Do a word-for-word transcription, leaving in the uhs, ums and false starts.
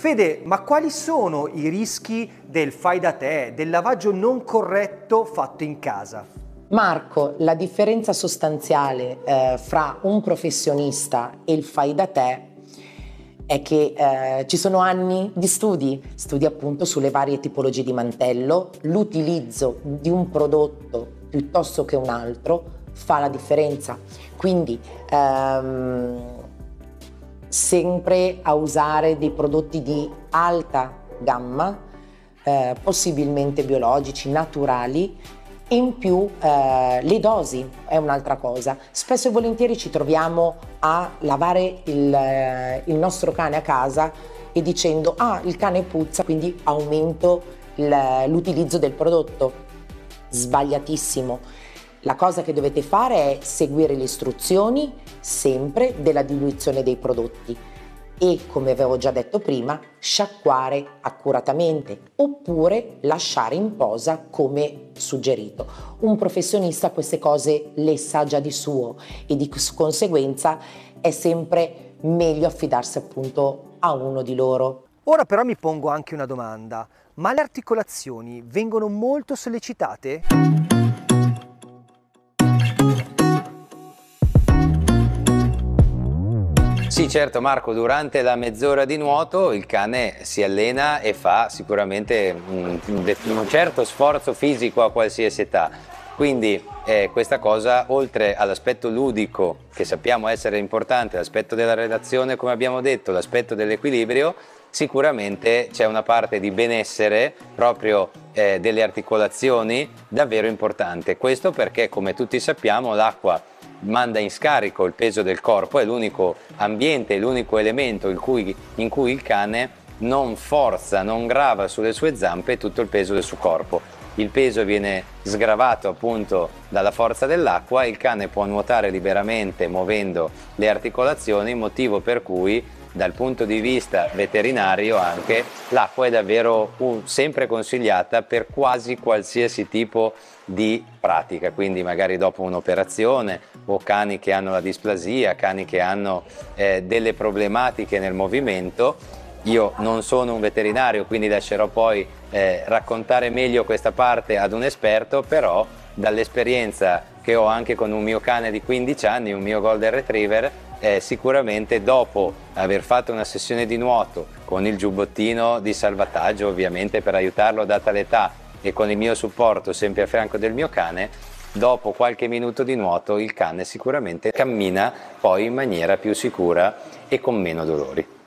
Fede, ma quali sono i rischi del fai da te, del lavaggio non corretto fatto in casa? Marco, la differenza sostanziale eh, fra un professionista e il fai da te è che eh, ci sono anni di studi, studi appunto sulle varie tipologie di mantello, l'utilizzo di un prodotto piuttosto che un altro fa la differenza. Quindi ehm, sempre a usare dei prodotti di alta gamma, eh, possibilmente biologici, naturali. In più eh, le dosi è un'altra cosa. Spesso e volentieri ci troviamo a lavare il, eh, il nostro cane a casa e dicendo ah, il cane puzza, quindi aumento l'utilizzo del prodotto. Sbagliatissimo. La cosa che dovete fare è seguire le istruzioni sempre della diluizione dei prodotti e, come avevo già detto prima, sciacquare accuratamente oppure lasciare in posa come suggerito. Un professionista queste cose le sa già di suo e di conseguenza è sempre meglio affidarsi appunto a uno di loro. Ora però mi pongo anche una domanda, ma le articolazioni vengono molto sollecitate? Sì, certo Marco, durante la mezz'ora di nuoto il cane si allena e fa sicuramente un, un certo sforzo fisico a qualsiasi età, quindi eh, questa cosa, oltre all'aspetto ludico che sappiamo essere importante, l'aspetto della relazione come abbiamo detto, l'aspetto dell'equilibrio, sicuramente c'è una parte di benessere proprio eh, delle articolazioni davvero importante. Questo perché, come tutti sappiamo, l'acqua manda in scarico il peso del corpo, è l'unico ambiente, l'unico elemento in cui, in cui il cane non forza, non grava sulle sue zampe tutto il peso del suo corpo. Il peso viene sgravato appunto dalla forza dell'acqua, il cane può nuotare liberamente muovendo le articolazioni, motivo per cui dal punto di vista veterinario anche l'acqua è davvero un, sempre consigliata per quasi qualsiasi tipo di pratica, quindi magari dopo un'operazione o cani che hanno la displasia, cani che hanno eh, delle problematiche nel movimento. Io non sono un veterinario, quindi lascerò poi eh, raccontare meglio questa parte ad un esperto, però dall'esperienza che ho anche con un mio cane di quindici anni, un mio Golden Retriever, eh, sicuramente dopo aver fatto una sessione di nuoto con il giubbottino di salvataggio ovviamente per aiutarlo data l'età e con il mio supporto sempre a fianco del mio cane, dopo qualche minuto di nuoto il cane sicuramente cammina poi in maniera più sicura e con meno dolori.